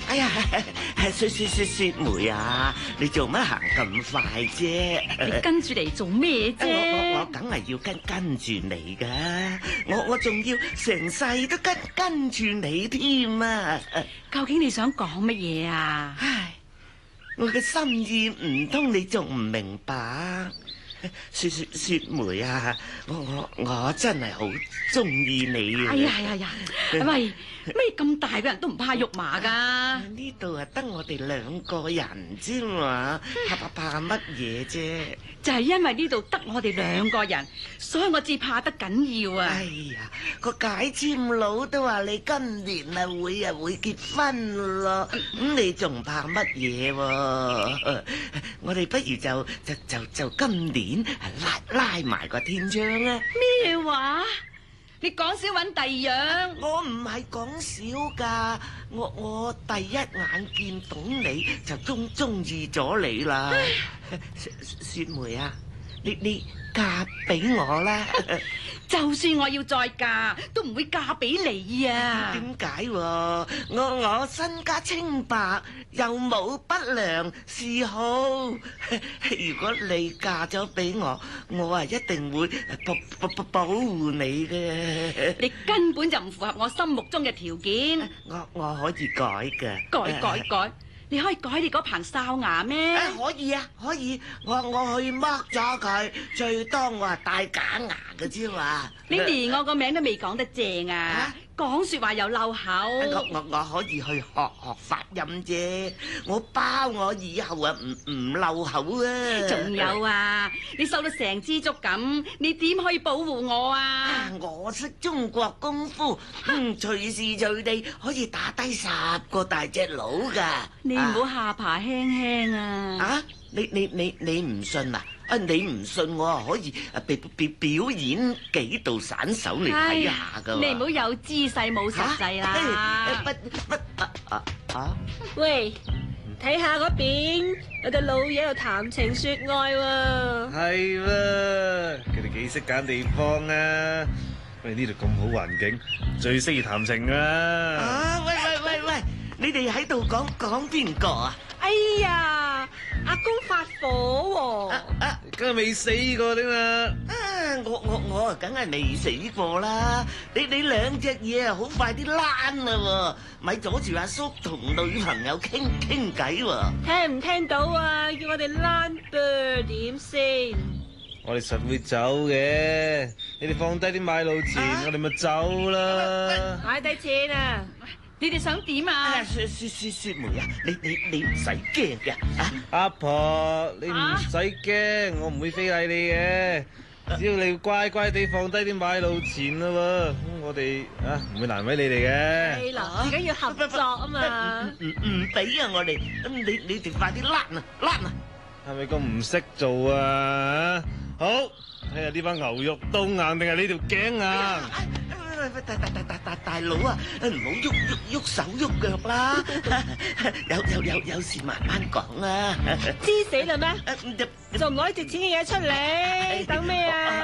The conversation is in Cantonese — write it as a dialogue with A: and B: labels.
A: 哎呀，雪梅啊，你做乜行咁快啫？
B: 你跟住嚟做咩啫？
A: 我梗係要跟住你噶，我仲要成世都跟住你添啊！
B: 究竟你想講乜嘢啊？
A: 唉，我嘅心意唔通你仲唔明白？雪梅啊，我真係好中意你啊！
B: 哎呀，喂，咩咁大嘅人都唔怕肉麻噶？
A: 呢度係得我哋2個人啫嘛，怕乜嘢啫？
B: 就係因為呢度得我哋2個人，所以我至怕得緊要啊！
A: 哎呀，個解簽佬都話你今年會結婚咯，咁你仲怕乜嘢？我哋不如就今年拉埋個天窗啊！
B: 咩話？你講少搵第二樣？
A: 我唔係講笑噶，我第一眼見到你就中意咗你啦，雪梅啊，你嫁俾我啦！
B: 就算我要再嫁，都唔會嫁俾你啊！
A: 點解？我身家清白，又冇不良嗜好。如果你嫁咗俾我，我啊一定會保護你嘅。
B: 你根本就唔符合我心目中嘅條件。
A: 我可以改嘅。
B: 改。你可以改你嗰棚哨牙咩？
A: 可以啊，可以。我去剝咗佢，最多我係戴假牙嘅啫嘛。
B: 你連我個名都未講得正啊！講說話又漏口。
A: 我可以去學發音啫。我包我以後啊唔漏口啊。
B: 仲有啊，你瘦到成支竹咁，你點可以保護我啊？
A: 我識中國功夫，隨時隨地可以打低10個大隻佬噶。
B: 你唔好下巴輕輕啊！
A: 你唔信啊？你唔信我啊可以表演幾道散手嚟睇下噶。
B: 你唔好有姿勢冇實際啦！
C: 喂，睇下嗰邊有對老嘢喺度談情說愛喎。
D: 係啦，佢哋幾識揀地方啊！喂，呢度咁好環境，最適宜談情啊！
A: 喂，你哋喺度講邊個啊？
C: 哎呀，阿公發火喎！
D: 梗係未死過添嘛！
A: 我啊，梗係未死過啦！你2隻嘢啊，好快啲躝啦！咪阻住阿叔同女朋友傾偈喎！
C: 聽唔聽到啊？叫我哋躝噃點先？
D: 我哋實會走嘅，你哋放低啲買路錢，我哋咪走啦！
C: 買低錢啊！
B: 你哋想點啊？
A: 雪梅啊，你唔使驚嘅啊！
D: 阿婆，你唔使驚，我唔會非禮你嘅，只要你乖乖地放低啲買路錢啦喎，我哋唔會難為你哋嘅。
C: 係啦，最緊要合作啊嘛！
A: 唔俾啊我哋，咁你哋快啲躝啊！
D: 係咪咁唔識做啊？好，睇下呢班牛肉都硬定係呢條頸硬。
A: 大佬啊，唔好喐手喐腳啦，有事慢慢講啊。
C: 知死啦咩？仲唔攞啲值錢嘅嘢出嚟？等咩啊？